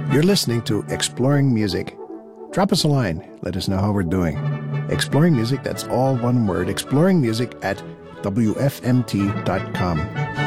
You're listening to Exploring Music. Drop us a line. Let us know how we're doing. Exploring Music, that's all one word. Exploring Music at wfmt.com.